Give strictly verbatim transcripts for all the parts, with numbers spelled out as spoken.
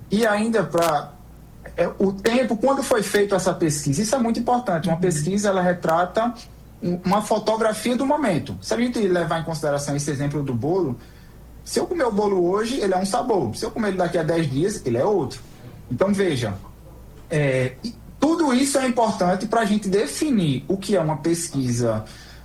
E ainda para é, o tempo, quando foi feita essa pesquisa, isso é muito importante. Uma pesquisa, ela retrata uma fotografia do momento. Se a gente levar em consideração esse exemplo do bolo, se eu comer o bolo hoje, ele é um sabor. Se eu comer ele daqui a dez dias, ele é outro. Então, veja, é, tudo isso é importante para a gente definir o que é uma pesquisa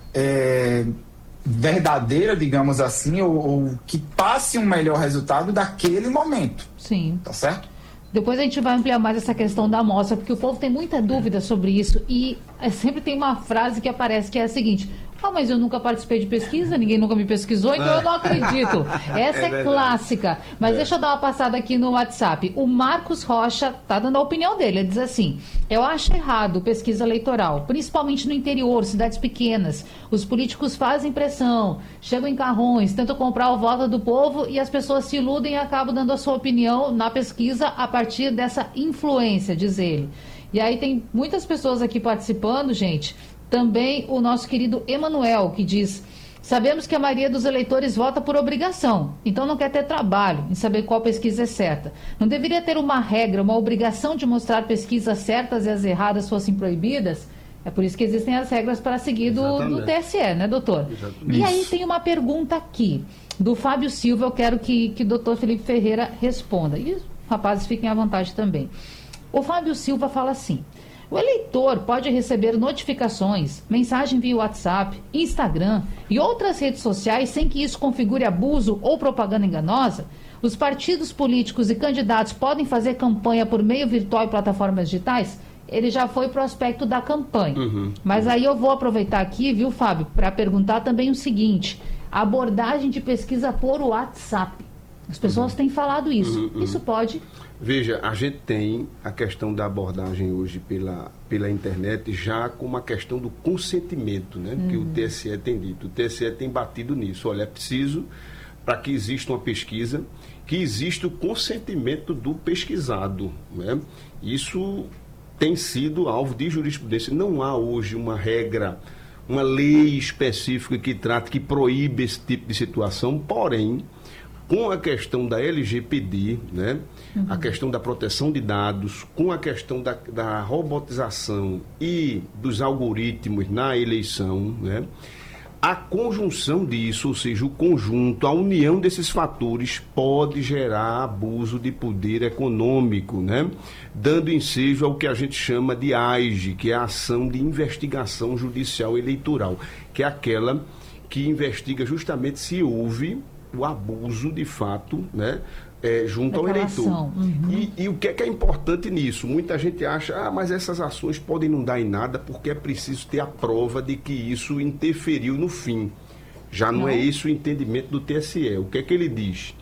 é, verdadeira, digamos assim, ou, ou que passe um melhor resultado daquele momento. Sim. Tá certo? Depois a gente vai ampliar mais essa questão da amostra, porque o povo tem muita dúvida sobre isso e sempre tem uma frase que aparece que é a seguinte: ah, mas eu nunca participei de pesquisa, ninguém nunca me pesquisou, então eu não acredito. Essa é, é clássica. Mas é. deixa eu dar uma passada aqui no WhatsApp. O Marcos Rocha tá dando a opinião dele. Ele diz assim: eu acho errado pesquisa eleitoral, principalmente no interior, cidades pequenas. Os políticos fazem pressão, chegam em carrões, tentam comprar o voto do povo e as pessoas se iludem e acabam dando a sua opinião na pesquisa a partir dessa influência, diz ele. E aí tem muitas pessoas aqui participando, gente. Também o nosso querido Emanuel, que diz: sabemos que a maioria dos eleitores vota por obrigação, então não quer ter trabalho em saber qual pesquisa é certa. Não deveria ter uma regra, uma obrigação de mostrar pesquisas certas e as erradas fossem proibidas? É por isso que existem as regras para seguir do, do T S E, né, doutor? Exatamente. E aí tem uma pergunta aqui, do Fábio Silva, eu quero que, que o doutor Felipe Ferreira responda. E os rapazes fiquem à vontade também. O Fábio Silva fala assim: o eleitor pode receber notificações, mensagem via WhatsApp, Instagram e outras redes sociais sem que isso configure abuso ou propaganda enganosa? Os partidos políticos e candidatos podem fazer campanha por meio virtual e plataformas digitais? Ele já foi pro aspecto da campanha. Uhum. Mas aí eu vou aproveitar aqui, viu, Fábio, para perguntar também o seguinte: a abordagem de pesquisa por WhatsApp. As pessoas uhum. têm falado isso. Uhum, uhum. Isso pode... Veja, a gente tem a questão da abordagem hoje pela, pela internet já com uma questão do consentimento, né? Uhum. Que o T S E tem dito. O T S E tem batido nisso. Olha, é preciso, para que exista uma pesquisa, que exista o consentimento do pesquisado, né? Isso tem sido alvo de jurisprudência. Não há hoje uma regra, uma lei específica que trate, que proíbe esse tipo de situação, porém, com a questão da L G P D, né? Uhum. A questão da proteção de dados, com a questão da, da robotização e dos algoritmos na eleição, né? A conjunção disso, ou seja, o conjunto, a união desses fatores pode gerar abuso de poder econômico, né? Dando ensejo ao que a gente chama de A I G, que é a Ação de Investigação Judicial Eleitoral, que é aquela que investiga justamente se houve o abuso, de fato, né, é, junto ao eleitor. Uhum. E, e o que é, que é importante nisso? Muita gente acha, ah, mas essas ações podem não dar em nada porque é preciso ter a prova de que isso interferiu no fim. Já não, não é esse o entendimento do T S E. O que é que ele diz?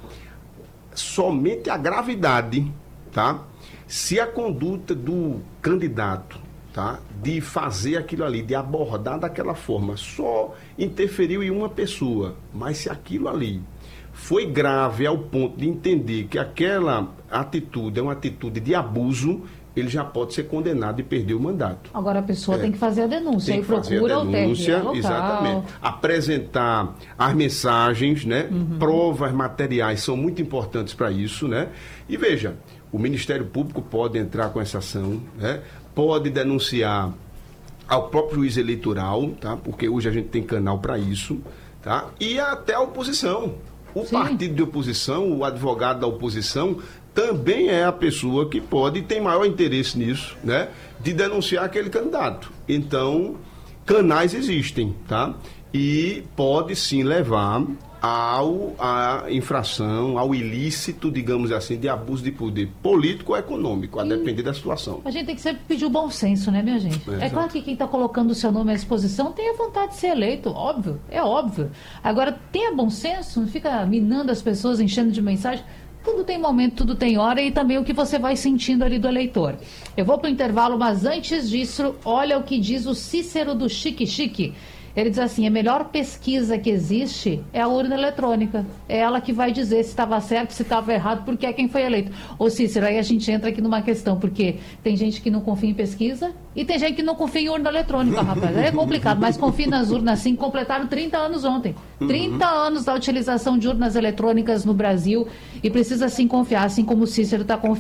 Somente a gravidade, tá? Se a conduta do candidato, tá, de fazer aquilo ali, de abordar daquela forma, só interferiu em uma pessoa, mas se aquilo ali foi grave ao ponto de entender que aquela atitude é uma atitude de abuso, ele já pode ser condenado e perder o mandato. Agora a pessoa é. tem que fazer a denúncia. Tem que fazer procura a denúncia, o T R E exatamente. Apresentar as mensagens, né? Uhum. Provas materiais são muito importantes para isso, né? E veja, o Ministério Público pode entrar com essa ação, né? Pode denunciar ao próprio juiz eleitoral, tá? Porque hoje a gente tem canal para isso, tá? E até a oposição. O Sim. partido de oposição, o advogado da oposição, também é a pessoa que pode e tem maior interesse nisso, né? De denunciar aquele candidato. Então, canais existem, tá? E pode sim levar ao, à infração, ao ilícito, digamos assim, de abuso de poder político ou econômico, a depender da situação. A gente tem que sempre pedir o bom senso, né, minha gente? É, é claro que quem está colocando o seu nome à exposição tem a vontade de ser eleito, óbvio, é óbvio. Agora, tenha bom senso, não fica minando as pessoas, enchendo de mensagem. Tudo tem momento, tudo tem hora e também o que você vai sentindo ali do eleitor. Eu vou para o intervalo, mas antes disso, olha o que diz o Cícero do Chique Chique. Ele diz assim: a melhor pesquisa que existe é a urna eletrônica. É ela que vai dizer se estava certo, se estava errado, porque é quem foi eleito. Ô Cícero, aí a gente entra aqui numa questão, porque tem gente que não confia em pesquisa e tem gente que não confia em urna eletrônica, rapaz. É complicado, mas confia nas urnas sim. Completaram trinta anos ontem. trinta anos da utilização de urnas eletrônicas no Brasil e precisa sim confiar, assim como o Cícero está confiando.